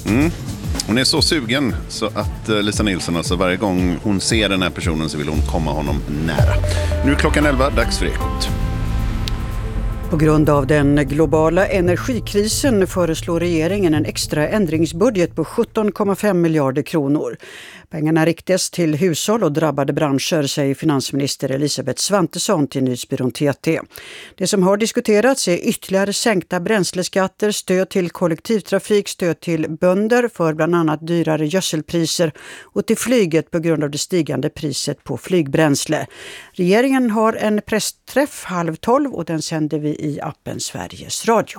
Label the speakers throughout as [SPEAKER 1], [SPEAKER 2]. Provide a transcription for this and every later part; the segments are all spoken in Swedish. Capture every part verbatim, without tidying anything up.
[SPEAKER 1] Mm. Hon är så sugen så att Lisa Nilsson, alltså varje gång hon ser den här personen så vill hon komma honom nära. Nu är klockan elva, dags för Ekot.
[SPEAKER 2] På grund av den globala energikrisen föreslår regeringen en extra ändringsbudget på sjutton komma fem miljarder kronor. Pengarna riktas till hushåll och drabbade branscher, säger finansminister Elisabeth Svantesson till Nyhetsbyrån T T. Det som har diskuterats är ytterligare sänkta bränsleskatter, stöd till kollektivtrafik, stöd till bönder för bland annat dyrare gödselpriser och till flyget på grund av det stigande priset på flygbränsle. Regeringen har en pressträff halv tolv och den sänder vi i appen Sveriges Radio.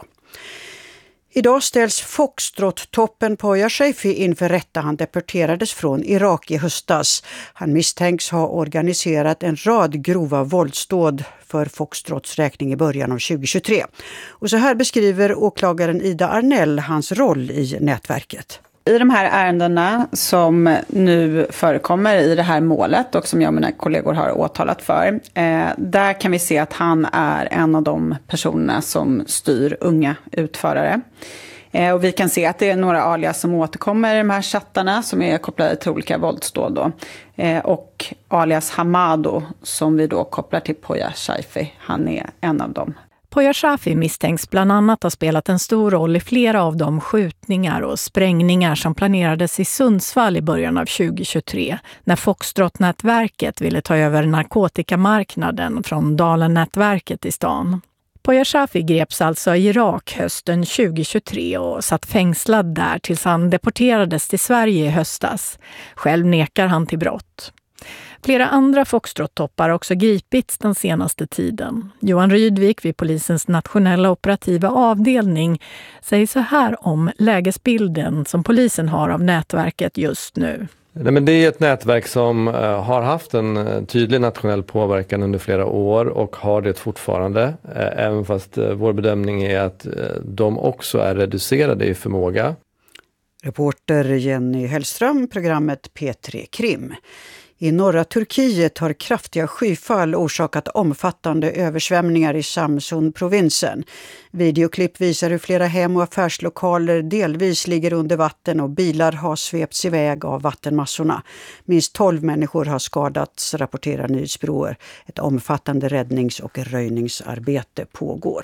[SPEAKER 2] Idag ställs Foxtrot-toppen Poya Shafii inför rätta. Han deporterades från Irak i höstas. Han misstänks ha organiserat en rad grova våldsdåd för Foxtrots räkning i början av tjugohundratjugotre. Och så här beskriver åklagaren Ida Arnell hans roll i nätverket.
[SPEAKER 3] I de här ärendena som nu förekommer i det här målet och som jag och mina kollegor har åtalat för, eh, där kan vi se att han är en av de personerna som styr unga utförare. Eh, och vi kan se att det är några alias som återkommer i de här chattarna som är kopplade till olika våldsdåd då. Eh, och alias Hamado som vi då kopplar till Poya Shafii, han är en av dem.
[SPEAKER 4] Poya Shafii misstänks bland annat ha spelat en stor roll i flera av de skjutningar och sprängningar som planerades i Sundsvall i början av tjugohundratjugotre när Foxtrot-nätverket ville ta över narkotikamarknaden från Dalen-nätverket i stan. Poya Shafii greps alltså i Irak hösten tjugohundratjugotre och satt fängslad där tills han deporterades till Sverige i höstas. Själv nekar han till brott. Flera andra Foxtrot-toppar har också gripits den senaste tiden. Johan Rydvik vid polisens nationella operativa avdelning säger så här om lägesbilden som polisen har av nätverket just nu.
[SPEAKER 5] Nej, men det är ett nätverk som uh, har haft en uh, tydlig nationell påverkan under flera år och har det fortfarande. Uh, även fast uh, vår bedömning är att uh, de också är reducerade i förmåga.
[SPEAKER 2] Reporter Jenny Hellström, programmet P tre Krim. I norra Turkiet har kraftiga skyfall orsakat omfattande översvämningar i Samsun-provinsen. Videoklipp visar hur flera hem- och affärslokaler delvis ligger under vatten och bilar har svepts iväg av vattenmassorna. Minst tolv människor har skadats, rapporterar nyhetsbyråer. Ett omfattande räddnings- och röjningsarbete pågår.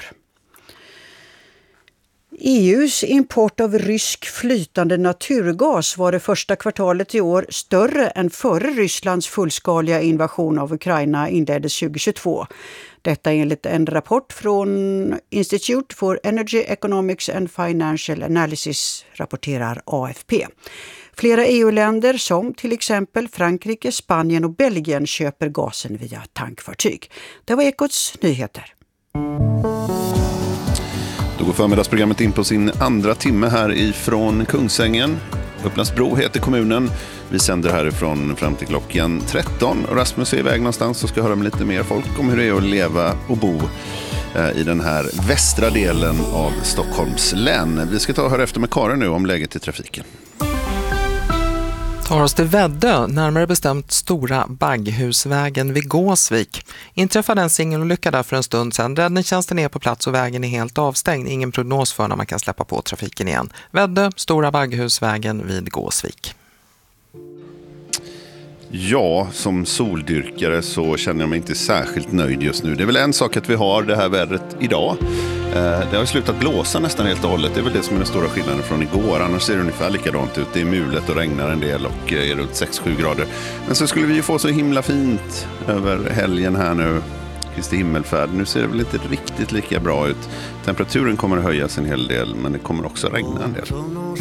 [SPEAKER 2] E U:s import av rysk flytande naturgas var det första kvartalet i år större än före Rysslands fullskaliga invasion av Ukraina inleddes tjugohundratjugotvå. Detta enligt en rapport från Institute for Energy Economics and Financial Analysis, rapporterar A F P. Flera E U-länder som till exempel Frankrike, Spanien och Belgien köper gasen via tankfartyg. Det var Ekots nyheter.
[SPEAKER 1] Då går förmiddagsprogrammet in på sin andra timme här ifrån Kungsängen. Upplandsbro heter kommunen. Vi sänder härifrån fram till klockan tretton. Och Rasmus är iväg någonstans och ska höra med lite mer folk om hur det är att leva och bo i den här västra delen av Stockholms län. Vi ska ta och höra efter med Karin nu om läget i trafiken.
[SPEAKER 6] Tar oss till Väddö, närmare bestämt Stora Bagghusvägen vid Gåsvik. Inträffade en singelolycka där för en stund sedan. Räddningstjänsten är på plats och vägen är helt avstängd. Ingen prognos för när man kan släppa på trafiken igen. Väddö, Stora Bagghusvägen vid Gåsvik.
[SPEAKER 1] Ja, som soldyrkare så känner jag mig inte särskilt nöjd just nu. Det är väl en sak att vi har det här vädret idag. Det har slutat blåsa nästan helt och hållet. Det är väl det som är den stora skillnaden från igår. Annars ser det ungefär likadant ut. Det är mulet och regnar en del och är runt sex sju grader. Men så skulle vi ju få så himla fint över helgen här nu. Kristi himmelfärd. Nu ser det väl inte riktigt lika bra ut. Temperaturen kommer att höjas en hel del, men det kommer också regna en del.